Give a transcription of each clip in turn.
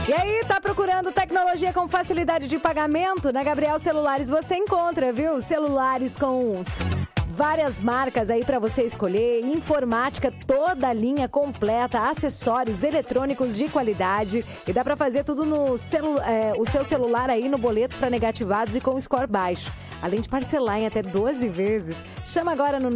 E aí, tá procurando tecnologia com facilidade de pagamento? Na Gabriel Celulares você encontra, viu? Celulares com várias marcas aí pra você escolher, informática, toda a linha completa, acessórios eletrônicos de qualidade e dá pra fazer tudo no o seu celular aí no boleto pra negativados e com score baixo. Além de parcelar em até 12 vezes. Chama agora no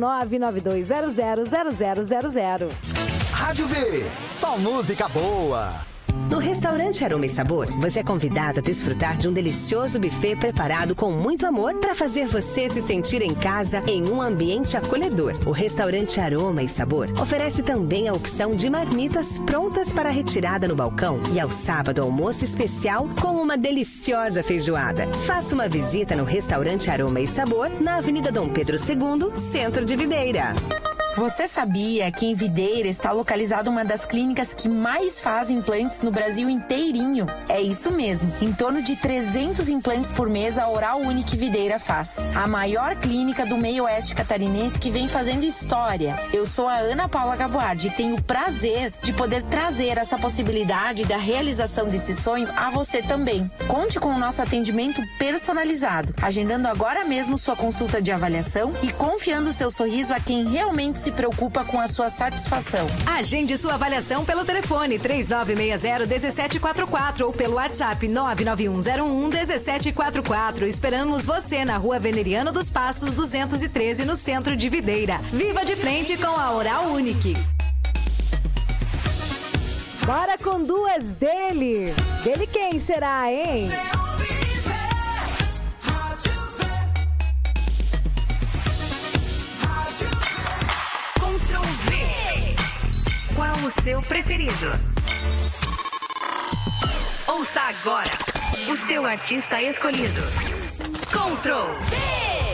992000000. Rádio V, só música boa. No restaurante Aroma e Sabor, você é convidado a desfrutar de um delicioso buffet preparado com muito amor para fazer você se sentir em casa em um ambiente acolhedor. O restaurante Aroma e Sabor oferece também a opção de marmitas prontas para retirada no balcão e ao sábado almoço especial com uma deliciosa feijoada. Faça uma visita no restaurante Aroma e Sabor na Avenida Dom Pedro II, Centro de Videira. Você sabia que em Videira está localizada uma das clínicas que mais fazem implantes no Brasil inteirinho? É isso mesmo, em torno de 300 implantes por mês a Oral Unique Videira faz. A maior clínica do meio oeste catarinense que vem fazendo história. Eu sou a Ana Paula Gaboardi e tenho o prazer de poder trazer essa possibilidade da realização desse sonho a você também. Conte com o nosso atendimento personalizado, agendando agora mesmo sua consulta de avaliação e confiando seu sorriso a quem realmente se preocupa com a sua satisfação. Agende sua avaliação pelo telefone 3960-1744 ou pelo WhatsApp 99101-1744. Esperamos você na Rua Veneriano dos Passos 213, no centro de Videira. Viva de frente com a Oral Unique. Bora com duas dele. Dele quem será, hein? Qual o seu preferido? Ouça agora o seu artista escolhido. Ctrl V.